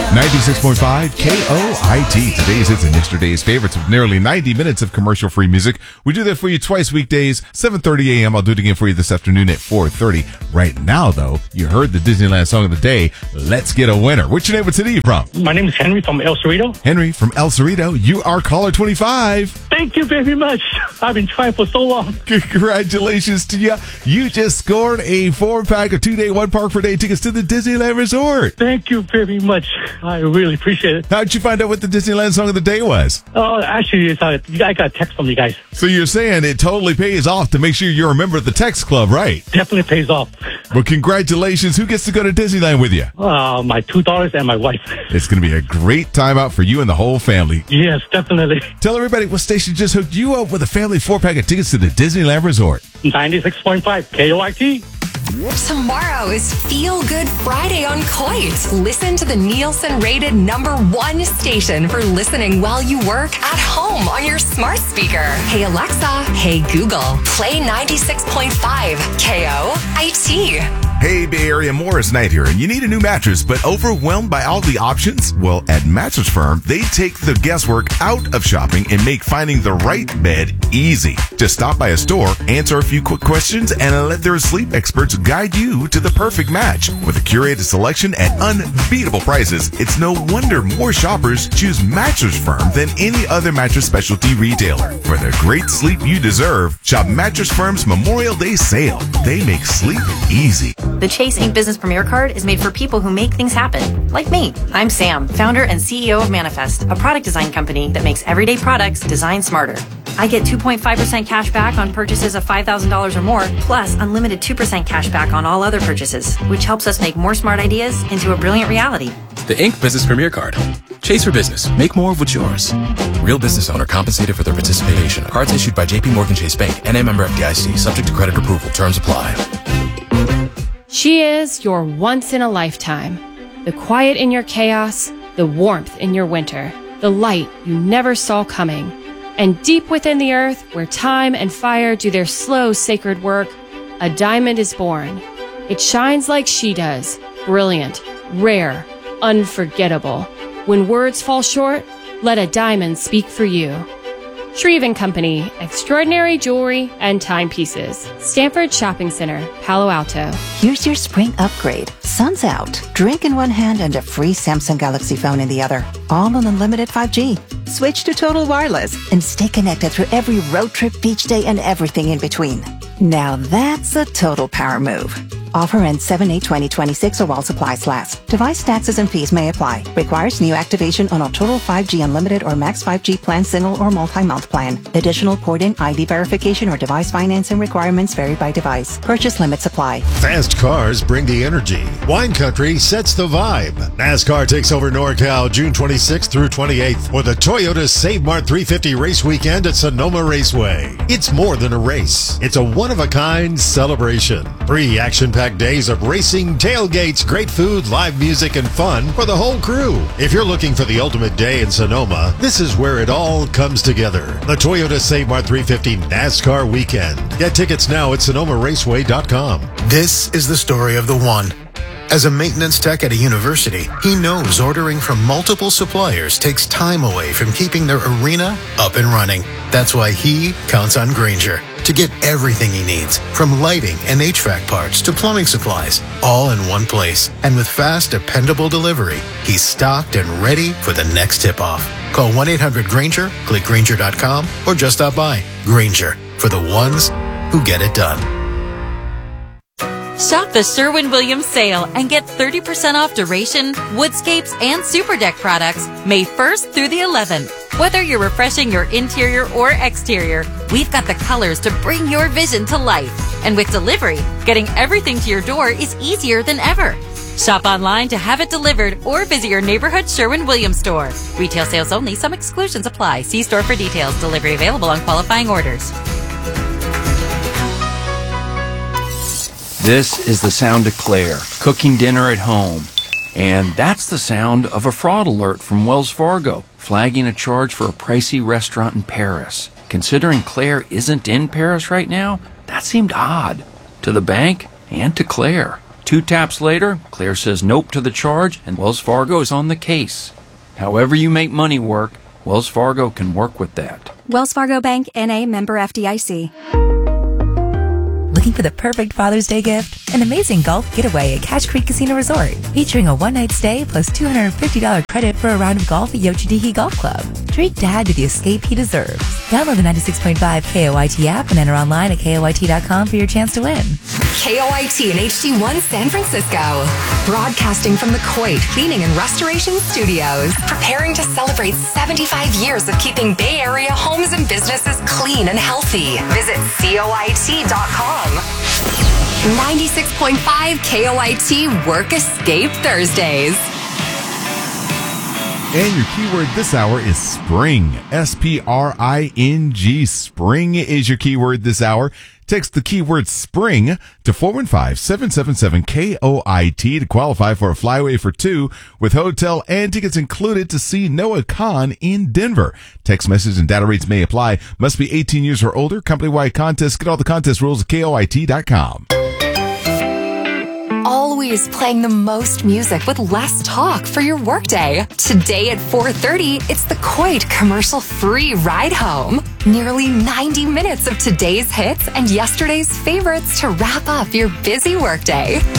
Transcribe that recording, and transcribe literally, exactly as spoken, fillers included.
ninety-six point five K O I T. Today's hits and yesterday's favorites with nearly ninety minutes of commercial-free music. We do that for you twice weekdays, seven thirty a.m. I'll do it again for you this afternoon at four thirty. Right now, though, you heard the Disneyland song of the day, Let's Get a Winner. What's your name? What's it from? My name is Henry from El Cerrito. Henry from El Cerrito. You are caller twenty-five. Thank you very much. I've been trying for so long. Congratulations to you. You just scored a four-pack of two-day, one-park-per-day tickets to the Disneyland Resort. Thank you very much. I really appreciate it. How'd you find out what the Disneyland song of the day was? Oh, uh, actually, it's, uh, I got a text from you guys. So you're saying it totally pays off to make sure you're a member of the text club, right? Definitely pays off. Well, congratulations. Who gets to go to Disneyland with you? Uh, my two daughters and my wife. It's going to be a great time out for you and the whole family. Yes, definitely. Tell everybody what station just hooked you up with a family four-pack of tickets to the Disneyland Resort. ninety-six point five K O I T. Tomorrow is Feel Good Friday on Coit. Listen to the Nielsen-rated number one station for listening while you work at home on your smart speaker. Hey Alexa, hey Google, play ninety-six point five K O I T. Hey, Bay Area, Morris Knight here, and you need a new mattress, but overwhelmed by all the options? Well, at Mattress Firm, they take the guesswork out of shopping and make finding the right bed easy. Just stop by a store, answer a few quick questions, and let their sleep experts guide you to the perfect match. With a curated selection at unbeatable prices, it's no wonder more shoppers choose Mattress Firm than any other mattress specialty retailer. For the great sleep you deserve, shop Mattress Firm's Memorial Day sale. They make sleep easy. The Chase Ink Business Premier Card is made for people who make things happen, like me. I'm Sam, founder and C E O of Manifest, a product design company that makes everyday products designed smarter. I get two point five percent cash back on purchases of five thousand dollars or more, plus unlimited two percent cash back on all other purchases, which helps us make more smart ideas into a brilliant reality. The Ink Business Premier Card. Chase for business. Make more of what's yours. Real business owner compensated for their participation. Cards issued by J P Morgan Chase Bank, N A member F D I C, subject to credit approval. Terms apply. She is your once in a lifetime. The quiet in your chaos, the warmth in your winter, the light you never saw coming. And deep within the earth, where time and fire do their slow, sacred work, a diamond is born. It shines like she does, brilliant, rare, unforgettable. When words fall short, let a diamond speak for you. Shreve and Company, extraordinary jewelry and timepieces. Stanford Shopping Center, Palo Alto. Here's your spring upgrade. Sun's out. Drink in one hand and a free Samsung Galaxy phone in the other. All on unlimited five G. Switch to Total Wireless and stay connected through every road trip, beach day, and everything in between. Now that's a total power move. Offer ends seven eight twenty twenty-six or while supplies last. Device taxes and fees may apply. Requires new activation on a Total five G Unlimited or Max five G plan, single or multi-month plan. Additional port-in I D verification or device financing requirements vary by device. Purchase limits apply. Fast cars bring the energy. Wine Country sets the vibe. NASCAR takes over NorCal June twenty-sixth through twenty-eighth for the Toyota Save Mart three fifty race weekend at Sonoma Raceway. It's more than a race. It's a one-of-a-kind celebration. Three action-packed days of racing, tailgates, great food, live music, and fun for the whole crew. If you're looking for the ultimate day in Sonoma, this is where it all comes together. The Toyota Save Mart three fifty NASCAR Weekend. Get tickets now at Sonoma Raceway dot com. This is the story of the one. As a maintenance tech at a university, he knows ordering from multiple suppliers takes time away from keeping their arena up and running. That's why he counts on Grainger to get everything he needs, from lighting and H V A C parts to plumbing supplies, all in one place. And with fast, dependable delivery, he's stocked and ready for the next tip-off. Call one eight hundred Grainger, click Grainger dot com, or just stop by. Grainger, for the ones who get it done. Shop the Sherwin-Williams sale and get thirty percent off Duration, Woodscapes, and Super Deck products May first through the eleventh. Whether you're refreshing your interior or exterior, we've got the colors to bring your vision to life. And with delivery, getting everything to your door is easier than ever. Shop online to have it delivered or visit your neighborhood Sherwin-Williams store. Retail sales only. Some exclusions apply. See store for details. Delivery available on qualifying orders. This is the sound of Claire, cooking dinner at home. And that's the sound of a fraud alert from Wells Fargo, flagging a charge for a pricey restaurant in Paris. Considering Claire isn't in Paris right now, that seemed odd to the bank and to Claire. Two taps later, Claire says nope to the charge, and Wells Fargo is on the case. However you make money work, Wells Fargo can work with that. Wells Fargo Bank, N A, member F D I C. Looking for the perfect Father's Day gift? An amazing golf getaway at Cache Creek Casino Resort, featuring a one-night stay plus two hundred fifty dollars credit for a round of golf at Yochidiki Golf Club. Treat Dad to the escape he deserves. Download the ninety-six point five K O I T app and enter online at K O I T dot com for your chance to win. K O I T and H D one San Francisco. Broadcasting from the Coit Cleaning and Restoration Studios. Preparing to celebrate seventy-five years of keeping Bay Area homes and businesses clean and healthy. Visit C O I T dot com. ninety-six point five K O I T Work Escape Thursdays. And your keyword this hour is spring. S P R I N G. Spring is your keyword this hour. Text the keyword spring to four one five, seven seven seven, K O I T to qualify for a flyaway for two with hotel and tickets included to see Noah Khan in Denver. Text message and data rates may apply. Must be eighteen years or older. Company-wide contest. Get all the contest rules at K O I T dot com. Always playing the most music with less talk for your workday. Today at four thirty, it's the Coit commercial-free ride home. Nearly ninety minutes of today's hits and yesterday's favorites to wrap up your busy workday.